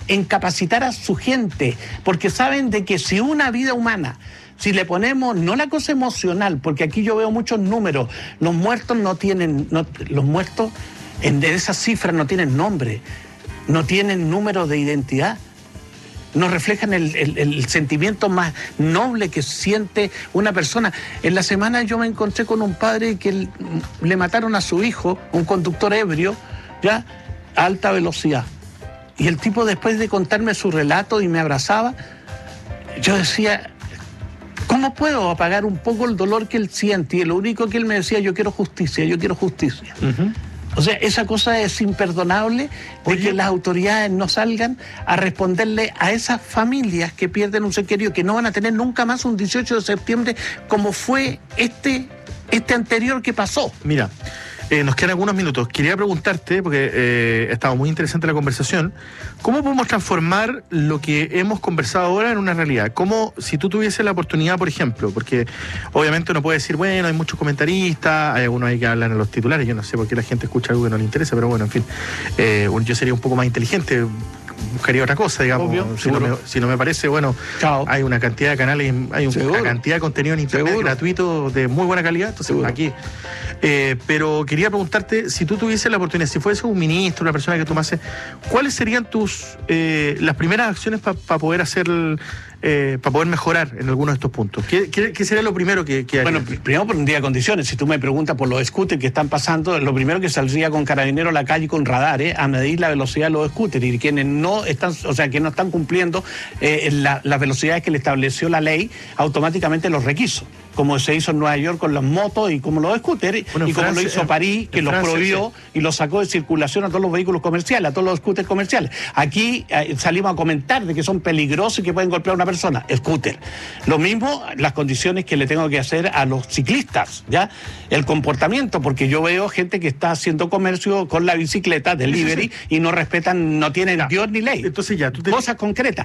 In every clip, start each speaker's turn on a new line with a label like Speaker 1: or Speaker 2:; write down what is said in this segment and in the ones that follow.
Speaker 1: en capacitar a su gente, porque saben de que si una vida humana, si le ponemos, no la cosa emocional, porque aquí yo veo muchos números, los muertos los muertos en esas cifras no tienen nombre, no tienen número de identidad, no reflejan el sentimiento más noble que siente una persona. En la semana yo me encontré con un padre que le mataron a su hijo, un conductor ebrio, ya, a alta velocidad. Y el tipo, después de contarme su relato y me abrazaba, yo decía, ¿cómo puedo apagar un poco el dolor que él siente? Y lo único que él me decía, yo quiero justicia, yo quiero justicia. Uh-huh. O sea, esa cosa es imperdonable de que las autoridades no salgan a responderle a esas familias que pierden un ser querido, que no van a tener nunca más un 18 de septiembre como fue este anterior que pasó.
Speaker 2: Mira, nos quedan algunos minutos. Quería preguntarte, porque ha estado muy interesante la conversación, ¿cómo podemos transformar lo que hemos conversado ahora en una realidad? ¿Cómo, si tú tuvieses la oportunidad, por ejemplo, porque obviamente uno puede decir, bueno, hay muchos comentaristas, hay algunos ahí que hablan en los titulares, yo no sé por qué la gente escucha algo que no le interesa, pero bueno, en fin, yo sería un poco más inteligente, buscaría otra cosa, digamos. Obvio, si no me parece, bueno, chao. Hay una cantidad de canales, hay una cantidad de contenido en internet gratuito de muy buena calidad, entonces seguro. Aquí. Pero quería preguntarte, si tú tuvieses la oportunidad, si fuese un ministro, una persona que tomase, ¿cuáles serían las primeras acciones para poder hacer, para poder mejorar en algunos de estos puntos? ¿Qué sería lo primero que haría?
Speaker 1: Bueno, primero pondría condiciones. Si tú me preguntas por los scooters que están pasando, lo primero que saldría con carabineros a la calle con radares a medir la velocidad de los scooters, y quienes no están, o sea, que no están cumpliendo las velocidades que le estableció la ley, automáticamente los requiso, como se hizo en Nueva York con las motos y como los scooters, bueno, y como lo hizo París, que los prohibió y los sacó de circulación a todos los vehículos comerciales, a todos los scooters comerciales. Aquí salimos a comentar de que son peligrosos y que pueden golpear a una persona, scooter. Lo mismo, las condiciones que le tengo que hacer a los ciclistas, ¿ya? El comportamiento, porque yo veo gente que está haciendo comercio con la bicicleta, delivery, y no respetan, no tienen Dios ni ley.
Speaker 2: Entonces ya,
Speaker 1: cosas concretas,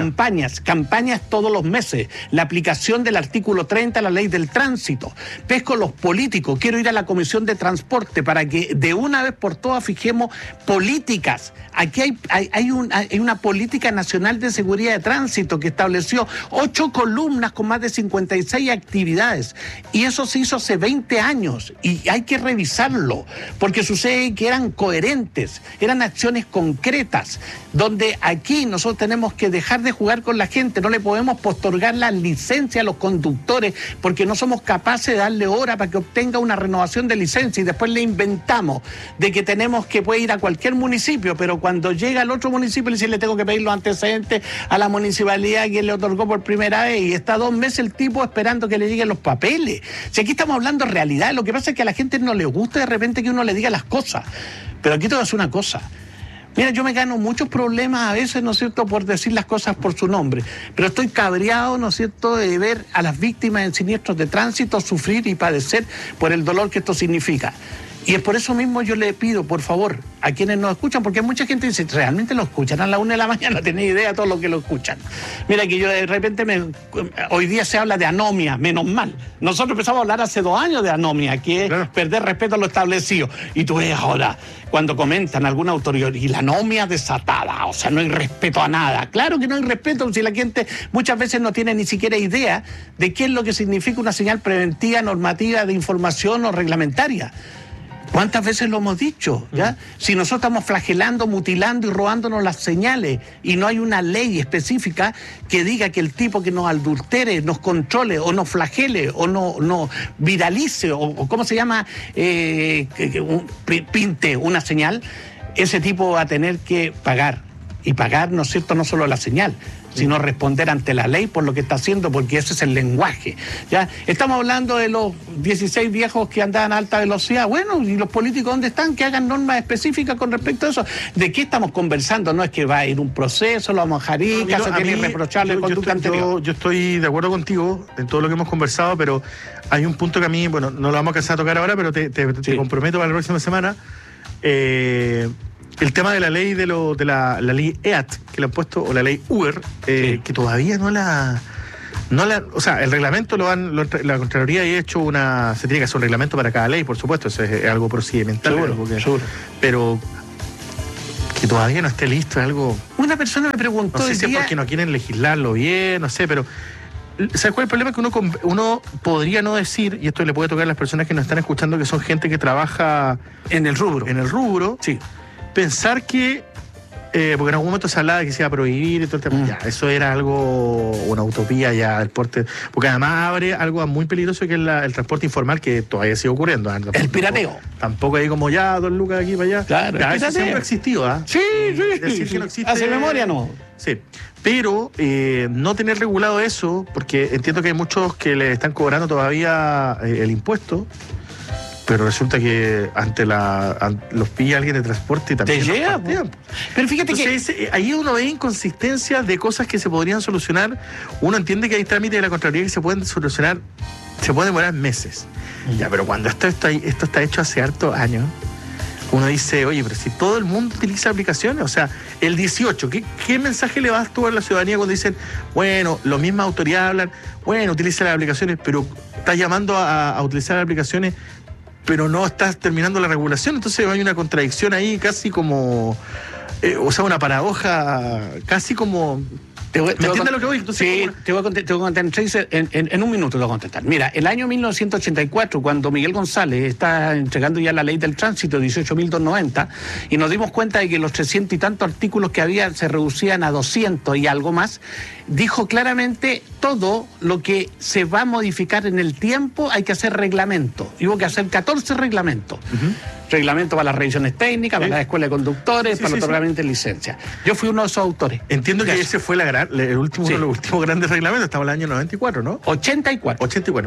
Speaker 1: campañas todos los meses, la aplicación del artículo 30 de la ley del tránsito. Pesco los políticos, quiero ir a la Comisión de Transporte para que de una vez por todas fijemos políticas. Aquí hay una política nacional de seguridad de tránsito que estableció 8 columnas con más de 56 actividades, y eso se hizo hace 20 años y hay que revisarlo, porque sucede que eran coherentes, eran acciones concretas, donde aquí nosotros tenemos que dejar de jugar con la gente, no le podemos postergar la licencia a los conductores porque no somos capaces de darle hora para que obtenga una renovación de licencia, y después le inventamos de que tenemos que puede ir a cualquier municipio, pero cuando llega al otro municipio le tengo que pedir los antecedentes a la municipalidad que le otorgó por primera vez, y está 2 meses el tipo esperando que le lleguen los papeles. Si aquí estamos hablando de realidad, lo que pasa es que a la gente no le gusta de repente que uno le diga las cosas, pero aquí te voy a decir una cosa. Mira, yo me gano muchos problemas a veces, ¿no es cierto?, por decir las cosas por su nombre, pero estoy cabreado, ¿no es cierto?, de ver a las víctimas en siniestros de tránsito sufrir y padecer por el dolor que esto significa. Y es por eso mismo yo le pido, por favor, a quienes nos escuchan, porque mucha gente dice, ¿realmente lo escuchan a la 1 de la mañana? No tenés idea de todo lo que lo escuchan. Mira que yo de repente, hoy día se habla de anomia, menos mal. Nosotros empezamos a hablar hace 2 años de anomia, que es perder respeto a lo establecido. Y tú ves ahora, cuando comentan alguna autoridad, y la anomia desatada, o sea, no hay respeto a nada. Claro que no hay respeto, si la gente muchas veces no tiene ni siquiera idea de qué es lo que significa una señal preventiva, normativa, de información o reglamentaria. ¿Cuántas veces lo hemos dicho? ¿Ya? Si nosotros estamos flagelando, mutilando y robándonos las señales, y no hay una ley específica que diga que el tipo que nos adultere, nos controle, o nos flagele, o no viralice, o ¿cómo se llama? Pinte una señal, ese tipo va a tener que pagar. Y pagar, ¿no es cierto?, no solo la señal, sino responder ante la ley por lo que está haciendo, porque ese es el lenguaje. ¿Ya? Estamos hablando de los 16 viejos que andaban a alta velocidad. Bueno, ¿y los políticos dónde están? Que hagan normas específicas con respecto a eso. ¿De qué estamos conversando? No es que va a ir un proceso, lo vamos a dejar ir, se tiene irreprochable conducta anterior.
Speaker 2: Yo estoy de acuerdo contigo en todo lo que hemos conversado, pero hay un punto que a mí, bueno, no lo vamos a alcanzar a tocar ahora, pero te comprometo para la próxima semana. El tema de la ley la ley EAT que le han puesto, o la ley Uber, que todavía no la, o sea, el reglamento la Contraloría ha hecho se tiene que hacer un reglamento para cada ley, por supuesto, eso es algo procedimental.
Speaker 1: Seguro.
Speaker 2: Pero que todavía no esté listo es algo...
Speaker 1: Una persona me preguntó...
Speaker 2: No sé si es porque no quieren legislarlo bien, no sé, pero... ¿Sabes cuál es el problema? Que uno podría no decir, y esto le puede tocar a las personas que nos están escuchando, que son gente que trabaja...
Speaker 1: En el rubro.
Speaker 2: Sí. Pensar que... porque en algún momento se hablaba de que se iba a prohibir y todo el tema. Ya, eso era algo, una utopía ya del porte, porque además abre algo muy peligroso que es el transporte informal, que todavía sigue ocurriendo.
Speaker 1: El pirateo.
Speaker 2: Tampoco hay como ya 2 lucas de aquí para allá.
Speaker 1: Claro,
Speaker 2: ya, eso siempre ha existido, ¿ah?
Speaker 1: Sí.
Speaker 2: Decir que no existe,
Speaker 1: hace memoria, no.
Speaker 2: Sí, pero no tener regulado eso, porque entiendo que hay muchos que le están cobrando todavía el impuesto. Pero resulta que los pilla alguien de transporte y también
Speaker 1: te llega. Pero fíjate.
Speaker 2: Entonces, ahí uno ve inconsistencias de cosas que se podrían solucionar. Uno entiende que hay trámites de la Contraloría que se pueden solucionar, se pueden demorar meses. Ya, pero cuando esto está hecho hace hartos años, uno dice, oye, pero si todo el mundo utiliza aplicaciones, o sea, el 18, ¿qué mensaje le vas tú a la ciudadanía cuando dicen, bueno, las mismas autoridades hablan, bueno, utiliza las aplicaciones, pero estás llamando a utilizar las aplicaciones, pero no estás terminando la regulación? Entonces hay una contradicción ahí casi como, o sea, una paradoja casi como... ¿Me entiendes lo que voy? Entonces,
Speaker 1: sí, te voy a contestar en un minuto. Te voy a contestar. Mira, el año 1984, cuando Miguel González está entregando ya la ley del tránsito 18.290, y nos dimos cuenta de que los 300 y tantos artículos que había se reducían a 200 y algo más, dijo claramente todo lo que se va a modificar en el tiempo hay que hacer reglamento. Y hubo que hacer 14 reglamentos. Reglamento para las revisiones técnicas, para la escuela de conductores, para el otorgamiento de licencia. Yo fui uno de esos autores.
Speaker 2: Entiendo que ese fue uno de los últimos grandes reglamentos. Estamos en el año 94, ¿no?
Speaker 1: 84.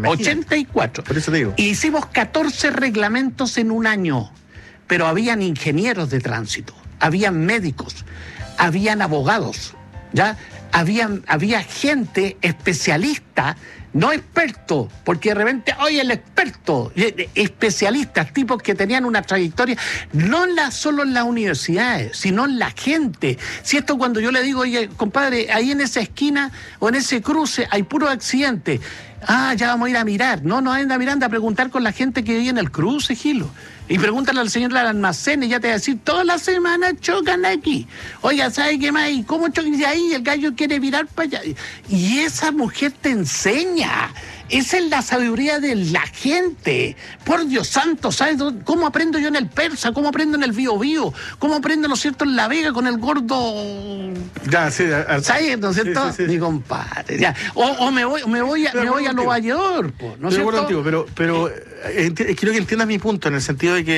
Speaker 1: 84.
Speaker 2: Por eso te digo.
Speaker 1: Y hicimos 14 reglamentos en un año. Pero habían ingenieros de tránsito, habían médicos, habían abogados, ¿ya? Había gente especialista, no experto, porque de repente, oye, el experto, especialistas, tipos que tenían una trayectoria, no solo en las universidades, sino en la gente. Si esto cuando yo le digo, oye, compadre, ahí en esa esquina o en ese cruce hay puro accidente. Ya vamos a ir a mirar. No anda mirando a preguntar con la gente que vive en el cruce, Gilo. Y pregúntale al señor del almacén y ya te va a decir, toda la semana chocan aquí. Oiga, ¿sabe qué más? ¿Y cómo chocan? Y ahí el gallo quiere mirar para allá. Y esa mujer te enseña. Esa es la sabiduría de la gente. Por Dios santo, ¿sabes cómo aprendo yo en el Persa? ¿Cómo aprendo en el Biobío? ¿Cómo aprendo, ¿no es cierto?, en La Vega con el gordo...
Speaker 2: Ya, sí.
Speaker 1: ¿Sabes, no es cierto? Sí. Mi compadre. Ya. O me voy a Nueva York, ¿no es cierto?
Speaker 2: Contigo, pero quiero que entiendas mi punto, en el sentido de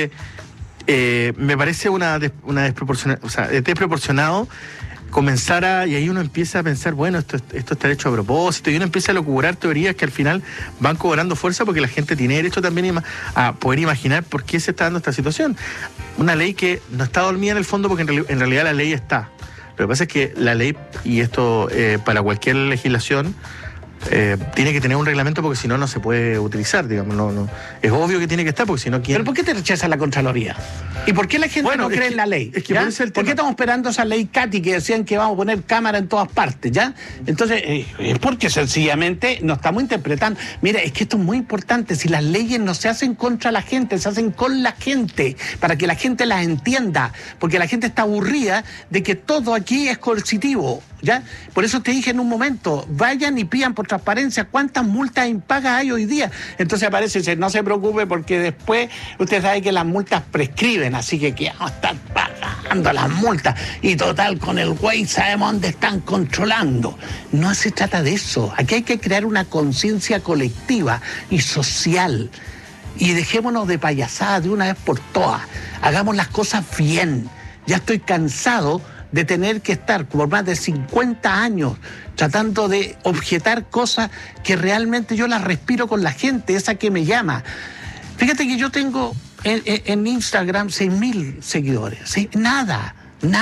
Speaker 2: que me parece una desproporcionado comenzar y ahí uno empieza a pensar, bueno, esto está hecho a propósito, y uno empieza a locubrar teorías que al final van cobrando fuerza porque la gente tiene derecho también a poder imaginar por qué se está dando esta situación. Una ley que no está dormida en el fondo, porque en realidad la ley está. Lo que pasa es que la ley, y esto para cualquier legislación, tiene que tener un reglamento, porque si no, no se puede utilizar, digamos. No. Es obvio que tiene que estar, porque si no, ¿quién?
Speaker 1: ¿Pero por qué te rechaza la Contraloría? ¿Y por qué la gente no cree en la ley?
Speaker 2: Es que por
Speaker 1: qué estamos esperando esa ley Katy que decían que vamos a poner cámara en todas partes, ¿ya? Entonces, es porque sencillamente no estamos interpretando. Mira, es que esto es muy importante. Si las leyes no se hacen contra la gente, se hacen con la gente, para que la gente las entienda, porque la gente está aburrida de que todo aquí es coercitivo, ¿ya? Por eso te dije en un momento, vayan y pidan por transparencia cuántas multas impagas hay hoy día. Entonces aparece y dice, no se preocupe, porque después usted sabe que las multas prescriben, así que vamos a estar pagando las multas, y total, con el güey sabemos dónde están controlando. No se trata de eso. Aquí hay que crear una conciencia colectiva y social, y dejémonos de payasadas de una vez por todas. Hagamos las cosas bien. Ya estoy cansado de tener que estar por más de 50 años tratando de objetar cosas que realmente yo las respiro con la gente, esa que me llama. Fíjate que yo tengo en Instagram 6.000 seguidores, ¿sí? Nada.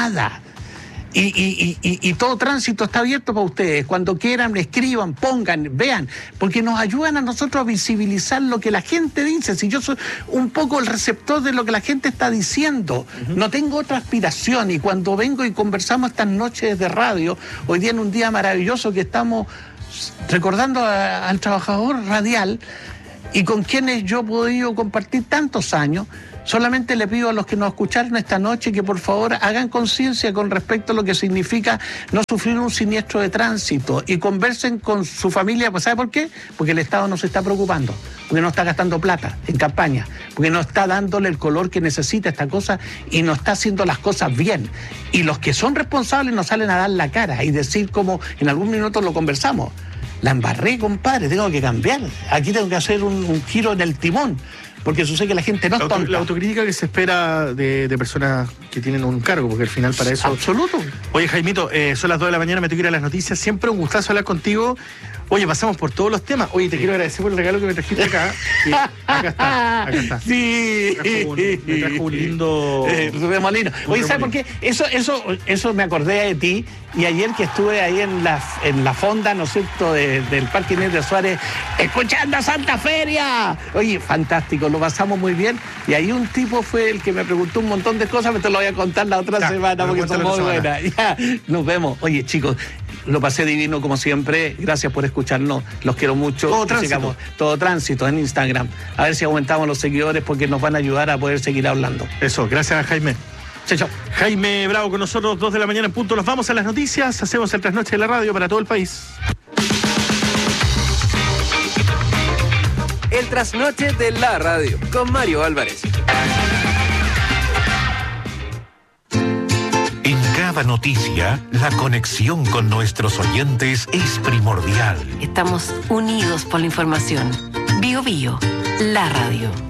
Speaker 1: Y todo tránsito está abierto para ustedes. Cuando quieran, escriban, pongan, vean, porque nos ayudan a nosotros a visibilizar lo que la gente dice. Si yo soy un poco el receptor de lo que la gente está diciendo, no tengo otra aspiración. Y cuando vengo y conversamos estas noches de radio, hoy día en un día maravilloso que estamos recordando al trabajador radial, y con quienes yo he podido compartir tantos años, Solamente le pido a los que nos escucharon esta noche que por favor hagan conciencia con respecto a lo que significa no sufrir un siniestro de tránsito y conversen con su familia. Pues ¿sabe por qué? Porque el Estado no se está preocupando, porque no está gastando plata en campaña, porque no está dándole el color que necesita esta cosa y no está haciendo las cosas bien. Y los que son responsables no salen a dar la cara y decir, como en algún minuto lo conversamos, la embarré, compadre, tengo que cambiar, aquí tengo que hacer un giro en el timón, porque sucede que la gente no es tonta.
Speaker 2: La autocrítica que se espera de personas que tienen un cargo, porque al final para eso...
Speaker 1: Absoluto.
Speaker 2: Oye, Jaimito, son las 2 de la mañana, me tengo que ir a las noticias, siempre un gustazo hablar contigo. Oye, pasamos por todos los temas. Oye, te quiero agradecer por el regalo que me trajiste acá. Acá está.
Speaker 1: Sí.
Speaker 2: Me trajo un lindo...
Speaker 1: remolino. Oye, ¿sabes por qué? Eso me acordé de ti, y ayer que estuve ahí en la fonda, ¿no es cierto?, del Parque Inés de Suárez, escuchando a Santa Feria. Oye, fantástico, lo pasamos muy bien, y ahí un tipo fue el que me preguntó un montón de cosas, pero te lo voy a contar la otra semana, porque son muy buenas. Ya, nos vemos. Oye, chicos, lo pasé divino como siempre. Gracias por escucharnos. Los quiero mucho. Todo tránsito en Instagram. A ver si aumentamos los seguidores, porque nos van a ayudar a poder seguir hablando.
Speaker 2: Eso, gracias, Jaime.
Speaker 1: Chao.
Speaker 2: Jaime Bravo con nosotros, 2 de la mañana en punto. Nos vamos a las noticias. Hacemos el trasnoche de la radio para todo el país.
Speaker 3: El trasnoche de la radio con Mario Álvarez.
Speaker 4: En cada noticia, la conexión con nuestros oyentes es primordial.
Speaker 5: Estamos unidos por la información. Bio Bio, la radio.